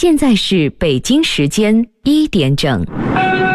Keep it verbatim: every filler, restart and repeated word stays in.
现在是北京时间一点整。